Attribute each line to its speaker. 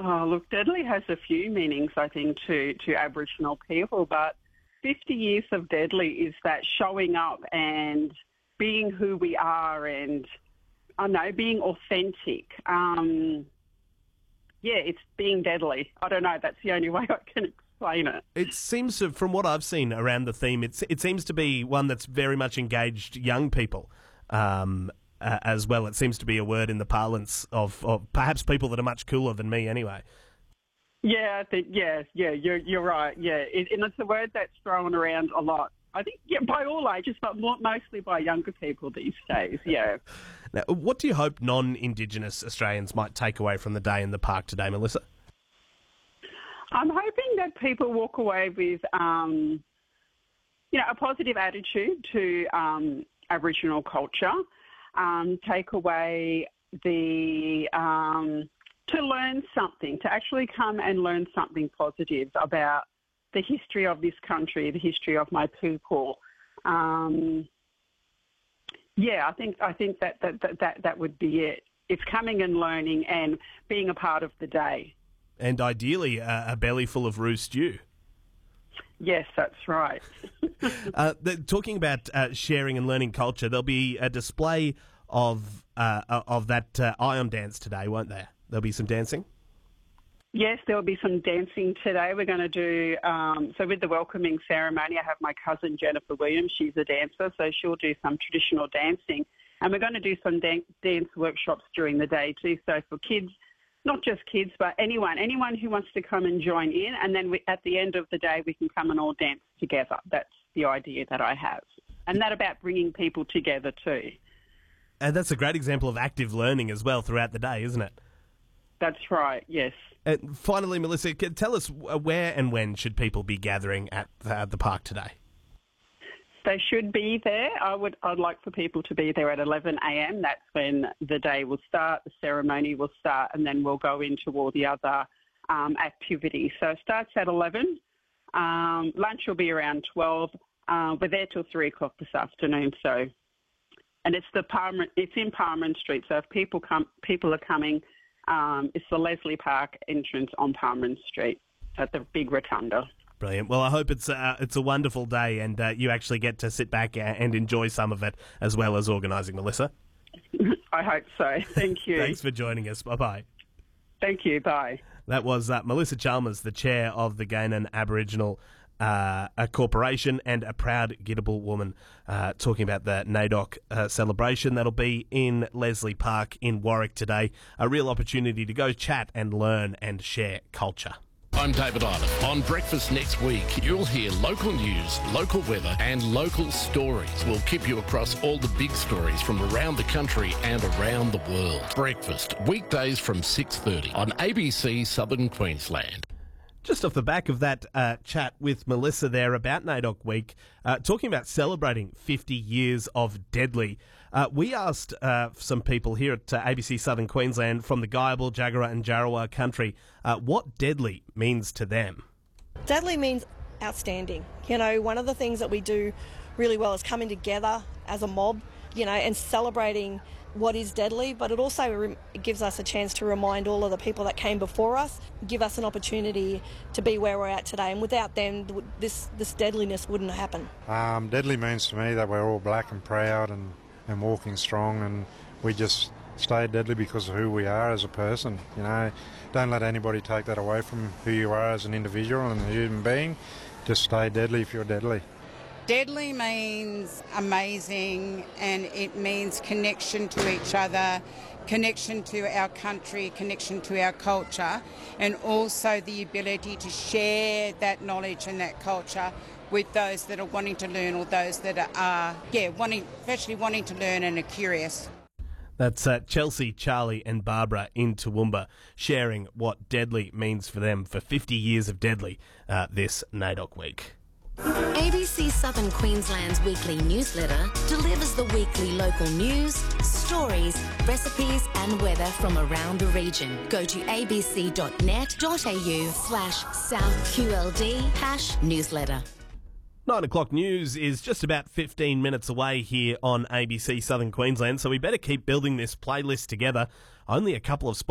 Speaker 1: Oh, look, deadly has a few meanings, I think, to Aboriginal people, but 50 years of deadly is that showing up and being who we are and, I don't know, being authentic. It's being deadly. I don't know, that's the only way I can explain it.
Speaker 2: It seems to, from what I've seen around the theme, it seems to be one that's very much engaged young people. As well, it seems to be a word in the parlance of perhaps people that are much cooler than me anyway.
Speaker 1: Yeah, I think, you're right, yeah. And it's a word that's thrown around a lot. I think, by all ages, but mostly by younger people these days, yeah.
Speaker 2: Now, what do you hope non-Indigenous Australians might take away from the day in the park today, Melissa?
Speaker 1: I'm hoping that people walk away with, a positive attitude to Aboriginal culture. Take away to learn something, to actually come and learn something positive about the history of this country, the history of my people. I think that would be it. It's coming and learning and being a part of the day.
Speaker 2: And ideally, a belly full of roux stew.
Speaker 1: Yes, that's right.
Speaker 2: Talking about sharing and learning culture, there'll be a display of that Ion dance today, won't there? There'll be some dancing?
Speaker 1: Yes, there'll be some dancing today. We're going to do, so with the welcoming ceremony, I have my cousin Jennifer Williams. She's a dancer, so she'll do some traditional dancing. And we're going to do some dance workshops during the day too, so for kids, not just kids, but anyone who wants to come and join in. And then at the end of the day, we can come and all dance together. That's the idea that I have. And that about bringing people together too.
Speaker 2: And that's a great example of active learning as well throughout the day, isn't it?
Speaker 1: That's right, yes.
Speaker 2: And finally, Melissa, tell us where and when should people be gathering at the park today?
Speaker 1: They should be there. I'd like for people to be there at 11 a.m. That's when the day will start, the ceremony will start, and then we'll go into all the other activities. So it starts at 11. Lunch will be around 12. We're there till 3 o'clock this afternoon. So, and it's in Parman Street. So if people are coming, it's the Leslie Park entrance on Parman Street at the big rotunda.
Speaker 2: Brilliant. Well, I hope it's a wonderful day and you actually get to sit back and enjoy some of it as well as organising, Melissa.
Speaker 1: I hope so. Thank you.
Speaker 2: Thanks for joining us. Bye-bye.
Speaker 1: Thank you. Bye.
Speaker 2: That was Melissa Chalmers, the chair of the Gainan Aboriginal Corporation and a proud Gidabal woman, talking about the NAIDOC celebration that'll be in Leslie Park in Warwick today. A real opportunity to go chat and learn and share culture.
Speaker 3: I'm David Island. On Breakfast next week, you'll hear local news, local weather and local stories. We'll keep you across all the big stories from around the country and around the world. Breakfast, weekdays from 6:30 on ABC Southern Queensland.
Speaker 2: Just off the back of that chat with Melissa there about NAIDOC Week, talking about celebrating 50 years of Deadly, we asked some people here at ABC Southern Queensland from the Guyabal, Jagera and Jarowa country what Deadly means to them.
Speaker 4: Deadly means outstanding. You know, one of the things that we do really well is coming together as a mob, you know, and celebrating what is deadly, but it also gives us a chance to remind all of the people that came before us, give us an opportunity to be where we're at today, and without them this deadliness wouldn't happen.
Speaker 5: Deadly means to me that we're all black and proud and walking strong, and we just stay deadly because of who we are as a person. You know, don't let anybody take that away from who you are as an individual and a human being. Just stay deadly if you're deadly.
Speaker 6: Deadly means amazing, and it means connection to each other, connection to our country, connection to our culture, and also the ability to share that knowledge and that culture with those that are wanting to learn or those that are, wanting to learn and are curious.
Speaker 2: That's Chelsea, Charlie and Barbara in Toowoomba sharing what Deadly means for them for 50 years of Deadly this NAIDOC Week.
Speaker 7: ABC Southern Queensland's weekly newsletter delivers the weekly local news, stories, recipes and weather from around the region. Go to abc.net.au/SouthQLD #newsletter.
Speaker 2: 9 o'clock news is just about 15 minutes away here on ABC Southern Queensland, so we better keep building this playlist together. Only a couple of spots